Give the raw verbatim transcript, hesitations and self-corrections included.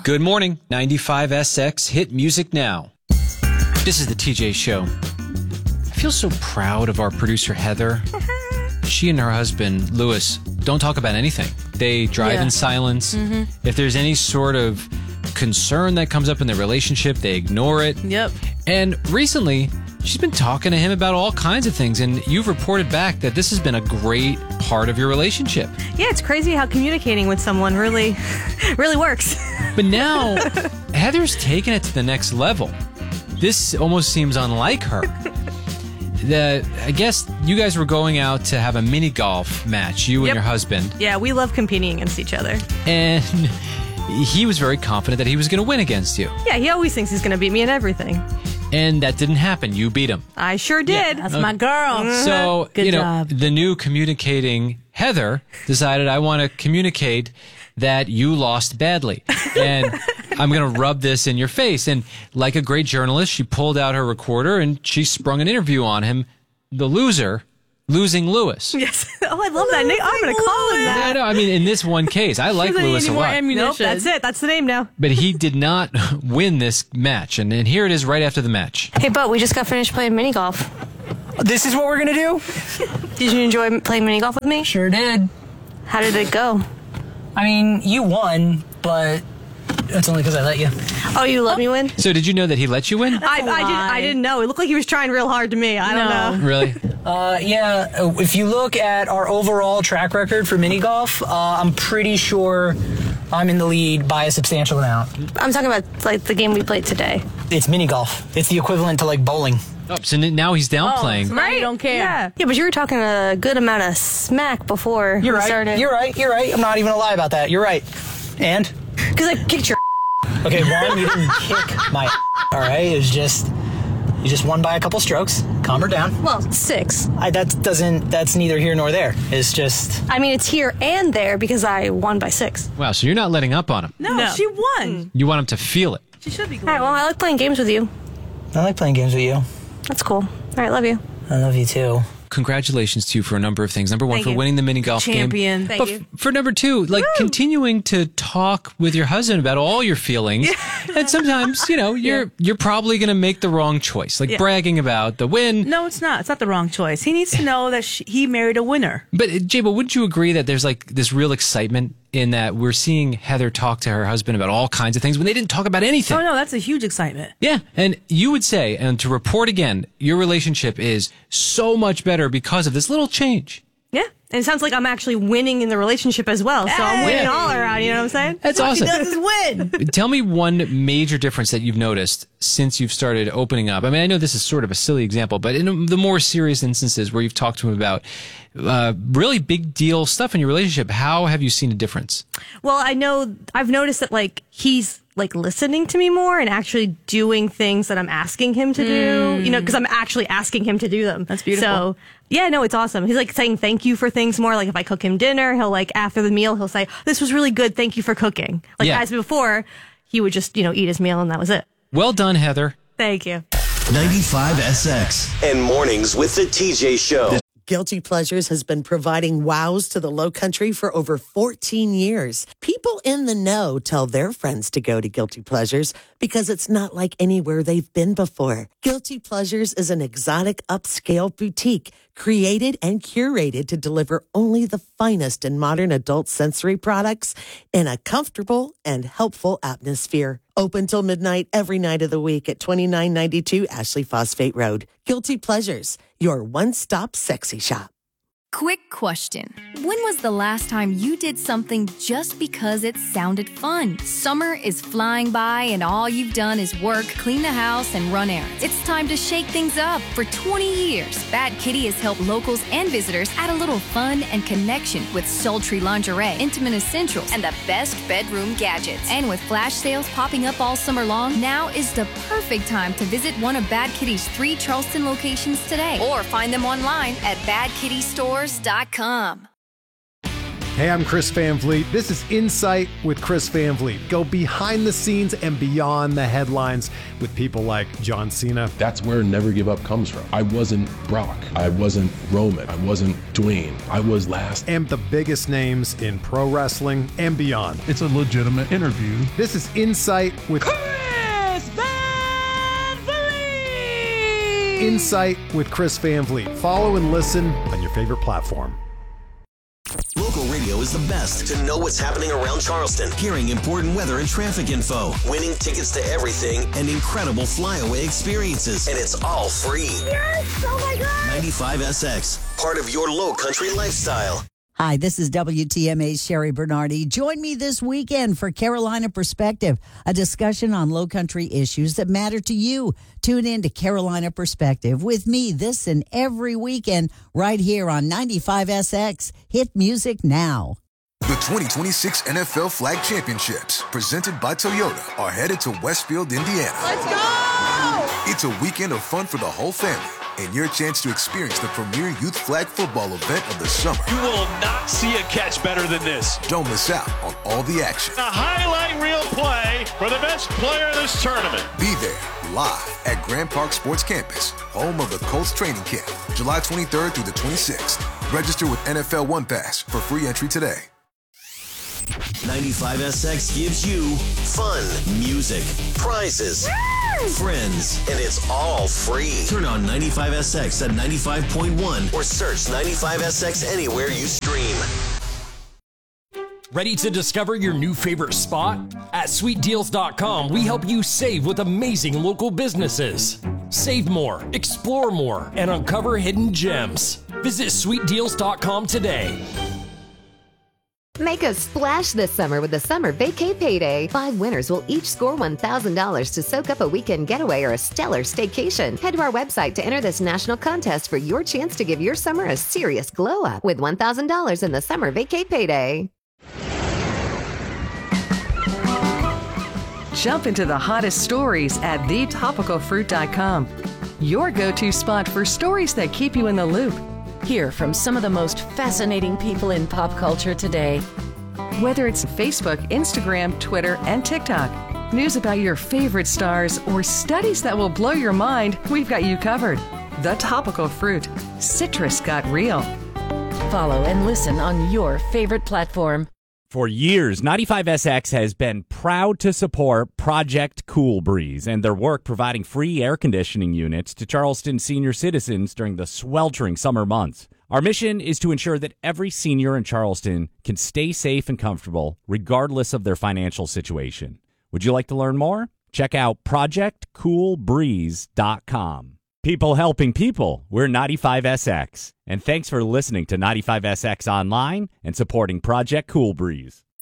Good morning, ninety-five S X Hit Music Now. This is the T J Show. I feel so proud of our producer, Heather. She and her husband, Lewis, don't talk about anything. They drive Yeah. in silence. Mm-hmm. If there's any sort of concern that comes up in their relationship, they ignore it. Yep. And recently, she's been talking to him about all kinds of things, and you've reported back that this has been a great part of your relationship. Yeah, it's crazy how communicating with someone really, really works. But now, Heather's taken it to the next level. This almost seems unlike her. The, I guess you guys were going out to have a mini golf match, you and Yep. your husband. Yeah, we love competing against each other. And he was very confident that he was going to win against you. Yeah, he always thinks he's going to beat me in everything. And that didn't happen. You beat him. I sure did. That's my girl. So, Good you know, job. the new communicating Heather decided, I want to communicate that you lost badly. And I'm going to rub this in your face. And like a great journalist, she pulled out her recorder and she sprung an interview on him, the loser, losing Lewis. Yes. Oh, I love that name. I'm going to call him I that. know. I mean, in this one case, I like Doesn't need Lewis a any more lot. ammunition. Nope, that's it. That's the name now. But he did not win this match. And, and here it is right after the match. Hey, Bo, we just got finished playing mini golf. This is what we're gonna do? Did you enjoy playing mini golf with me? Sure did. How did it go? I mean, you won, but that's only because I let you. Oh, you let me win? So did you know that he let you win? I, I, did, I didn't know. It looked like he was trying real hard to me. I don't No. know. Really? Uh, yeah, uh, if you look at our overall track record for mini golf, uh, I'm pretty sure I'm in the lead by a substantial amount. I'm talking about like the game we played today. It's mini golf. It's the equivalent to like bowling. Oh, so n- now he's downplaying. so now you don't care. Yeah. Yeah, but you were talking a good amount of smack before You're we right. started. You're right. You're right. I'm not even gonna lie about that. You're right. And? Because I kicked your Okay, one, you didn't kick my all right? It was just, you just won by a couple strokes. Calm her down. well, six. I, that doesn't, that's neither here nor there. It's just, I mean, it's here and there because I won by six. Wow, so you're not letting up on him. No, No. she won. You want him to feel it. She should be All right, glad. well, I like playing games with you. I like playing games with you. That's cool. All right, love you. I love you too. Congratulations to you for a number of things. Number one, Thank for you. winning the mini golf Champion. game. Thank but you. f- for number two, like continuing to talk with your husband about all your feelings. And sometimes, you know, you're you're probably going to make the wrong choice, like Yeah. bragging about the win. No, it's not. It's not the wrong choice. He needs to know that she, he married a winner. But uh, Jay, but wouldn't you agree that there's like this real excitement in that we're seeing Heather talk to her husband about all kinds of things when they didn't talk about anything? Oh, no, that's a huge excitement. Yeah, and you would say, and to report again, your relationship is so much better because of this little change. Yeah. And it sounds like I'm actually winning in the relationship as well. So I'm winning Hey. all around. You know what I'm saying? That's All awesome. she does is win. Tell me one major difference that you've noticed since you've started opening up. I mean, I know this is sort of a silly example, but in the more serious instances where you've talked to him about uh, really big deal stuff in your relationship, how have you seen a difference? Well, I know I've noticed that like he's like listening to me more and actually doing things that I'm asking him to do, you know, because I'm actually asking him to do them. That's beautiful. So yeah, no, it's awesome. He's like saying thank you for things more. Like if I cook him dinner, he'll like after the meal, he'll say, this was really good. Thank you for cooking. Like Yeah. as before, he would just, you know, eat his meal and that was it. Well done, Heather. Thank you. ninety-five S X. And mornings with the T J Show. Guilty Pleasures has been providing wows to the Low Country for over fourteen years. People in the know tell their friends to go to Guilty Pleasures because it's not like anywhere they've been before. Guilty Pleasures is an exotic upscale boutique created and curated to deliver only the finest in modern adult sensory products in a comfortable and helpful atmosphere. Open till midnight every night of the week at twenty-nine ninety-two Ashley Phosphate Road. Guilty Pleasures, your one-stop sexy shop. Quick question. When was the last time you did something just because it sounded fun? Summer is flying by and all you've done is work, clean the house, and run errands. It's time to shake things up. For twenty years, Bad Kitty has helped locals and visitors add a little fun and connection with sultry lingerie, intimate essentials, and the best bedroom gadgets. And with flash sales popping up all summer long, now is the perfect time to visit one of Bad Kitty's three Charleston locations today or find them online at bad kitty stores dot com. Hey, I'm Chris Van Vliet. This is Insight with Chris Van Vliet. Go behind the scenes and beyond the headlines with people like John Cena. That's where Never Give Up comes from. I wasn't Brock. I wasn't Roman. I wasn't Dwayne. I was last. And the biggest names in pro wrestling and beyond. It's a legitimate interview. This is Insight with Chris Van Vliet. Insight with Chris Van Vliet. Follow and listen on your favorite platform. Local radio is the best to know what's happening around Charleston, hearing important weather and traffic info, winning tickets to everything, and incredible flyaway experiences. And it's all free. Yes! Oh my God! ninety-five S X, part of your low country lifestyle. Hi, this is W T M A's Sherry Bernardi. Join me this weekend for Carolina Perspective, a discussion on low country issues that matter to you. Tune in to Carolina Perspective with me this and every weekend right here on ninety-five S X. Hit music now. The twenty twenty-six N F L Flag Championships, presented by Toyota, are headed to Westfield, Indiana. Let's go! It's a weekend of fun for the whole family and your chance to experience the premier youth flag football event of the summer. You will not see a catch better than this. Don't miss out on all the action. A highlight reel play for the best player in this tournament. Be there live at Grand Park Sports Campus, home of the Colts training camp, July twenty-third through the twenty-sixth. Register with N F L One Pass for free entry today. ninety-five S X gives you fun, music, prizes, friends, and it's all free. Turn on ninety-five S X at ninety-five point one or search ninety-five S X anywhere you stream. Ready to discover your new favorite spot? At sweet deals dot com, we help you save with amazing local businesses. Save more, explore more, and uncover hidden gems. Visit sweet deals dot com today. Make a splash this summer with the Summer Vacay Payday. Five winners will each score one thousand dollars to soak up a weekend getaway or a stellar staycation. Head to our website to enter this national contest for your chance to give your summer a serious glow up with one thousand dollars in the Summer Vacay Payday. Jump into the hottest stories at the topical fruit dot com. Your go-to spot for stories that keep you in the loop. Hear from some of the most fascinating people in pop culture today. Whether it's Facebook, Instagram, Twitter, and TikTok, news about your favorite stars, or studies that will blow your mind, we've got you covered. The Topical Fruit. Citrus got real. Follow and listen on your favorite platform. For years, ninety-five S X has been proud to support Project Cool Breeze and their work providing free air conditioning units to Charleston senior citizens during the sweltering summer months. Our mission is to ensure that every senior in Charleston can stay safe and comfortable regardless of their financial situation. Would you like to learn more? Check out project cool breeze dot com. People helping people, we're ninety-five S X. And thanks for listening to ninety-five S X Online and supporting Project Cool Breeze.